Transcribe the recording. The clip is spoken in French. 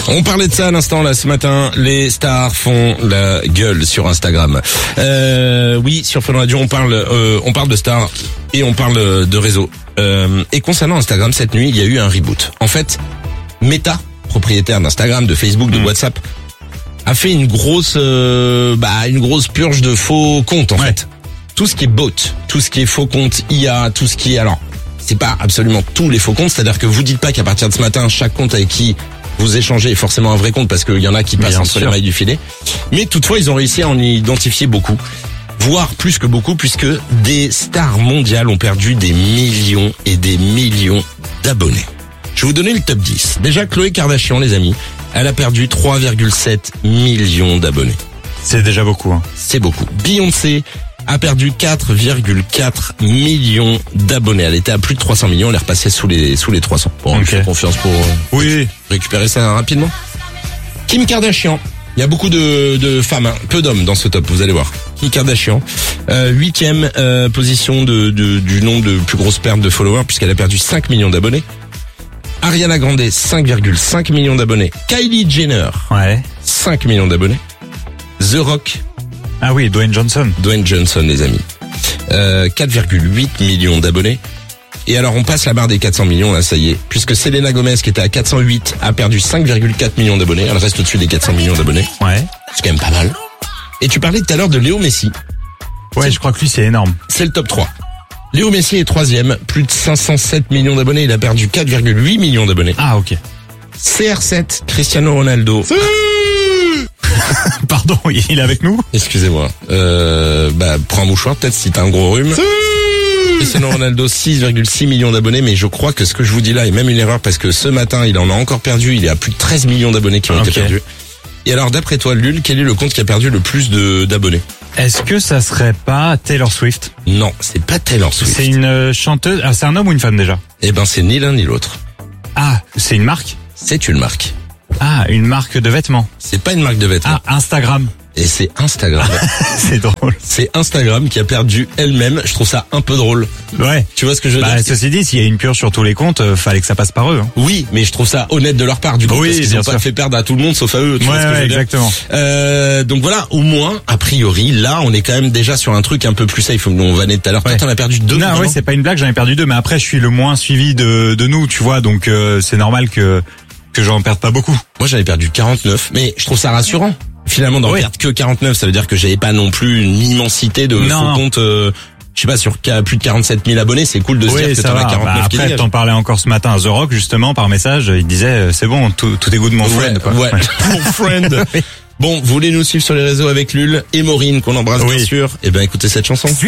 On parlait de ça à l'instant là ce matin, les stars font la gueule sur Instagram. Oui, sur Fun Radio on parle de stars et on parle de réseaux. Et concernant Instagram, cette nuit, il y a eu un reboot. En fait, Meta, propriétaire d'Instagram, de Facebook, de WhatsApp, a fait une grosse purge de faux comptes en fait. Tout ce qui est bot, tout ce qui est faux compte IA, tout ce qui est c'est pas absolument tous les faux comptes, c'est-à-dire que vous dites pas qu'à partir de ce matin, chaque compte avec qui vous échangez est forcément un vrai compte parce qu'il y en a qui passent entre les mailles du filet. Mais toutefois, ils ont réussi à en identifier beaucoup, voire plus que beaucoup, puisque des stars mondiales ont perdu des millions et des millions d'abonnés. Je vais vous donner le top 10. Déjà, Khloé Kardashian, les amis, elle a perdu 3,7 millions d'abonnés. C'est déjà beaucoup. C'est beaucoup. Beyoncé a perdu 4,4 millions d'abonnés. Elle était à plus de 300 millions, elle est repassée sous les 300. Bon, j'ai confiance pour récupérer ça rapidement. Kim Kardashian, il y a beaucoup de femmes, peu d'hommes dans ce top, vous allez voir. Kim Kardashian, 8e position du nombre de plus grosses pertes de followers puisqu'elle a perdu 5 millions d'abonnés. Ariana Grande, 5,5 millions d'abonnés. Kylie Jenner, 5 millions d'abonnés. The Rock. Ah oui, Dwayne Johnson, les amis. 4,8 millions d'abonnés. Et alors, on passe la barre des 400 millions, là, ça y est. Puisque Selena Gomez, qui était à 408, a perdu 5,4 millions d'abonnés. Elle reste au-dessus des 400 millions d'abonnés. C'est quand même pas mal. Et tu parlais tout à l'heure de Léo Messi. Je crois que lui, c'est énorme. C'est le top 3. Léo Messi est 3e, plus de 507 millions d'abonnés. Il a perdu 4,8 millions d'abonnés. Ah, ok. CR7, Cristiano Ronaldo. Pardon, il est avec nous? Excusez-moi. Prends un mouchoir peut-être si t'as un gros rhume. Cristiano Ronaldo, 6,6 millions d'abonnés, mais je crois que ce que je vous dis là est même une erreur parce que ce matin, il en a encore perdu. Il est à plus de 13 millions d'abonnés qui ont été perdus. Et alors, d'après toi, Lul, quel est le compte qui a perdu le plus d'abonnés? Est-ce que ça serait pas Taylor Swift? Non, c'est pas Taylor Swift. C'est une chanteuse. Ah, c'est un homme ou une femme déjà? Eh ben, c'est ni l'un ni l'autre. Ah, c'est une marque? C'est une marque. Ah, une marque de vêtements. C'est pas une marque de vêtements. Ah, Instagram. Et c'est Instagram. C'est drôle. C'est Instagram qui a perdu elle-même. Je trouve ça un peu drôle. Ouais. Tu vois ce que je veux dire? Ceci dit, s'il y a une purge sur tous les comptes, fallait que ça passe par eux. Oui, mais je trouve ça honnête de leur part, du coup, parce qu'ils n'ont pas fait perdre à tout le monde, sauf à eux. Tu vois ce que je veux dire? Exactement. Donc voilà, au moins, a priori, là, on est quand même déjà sur un truc un peu plus safe. On va naître tout à l'heure. Peut-être on a perdu 2. Non, c'est pas une blague, j'en ai perdu 2, mais après, je suis le moins suivi de nous, tu vois, donc c'est normal que j'en perde pas beaucoup. Moi, j'avais perdu 49, mais je trouve ça rassurant. Finalement, d'en perdre que 49, ça veut dire que j'avais pas non plus une immensité de faux comptes. Je sais pas, sur plus de 47 000 abonnés, c'est cool de se dire que t'en as 49 qui après, t'en parlais encore ce matin à The Rock, justement, par message, il disait, c'est bon, tout est good, mon friend, quoi. Ouais. Mon friend. Bon, vous voulez nous suivre sur les réseaux avec Lul et Maureen, qu'on embrasse bien sûr. Eh ben, écoutez cette chanson.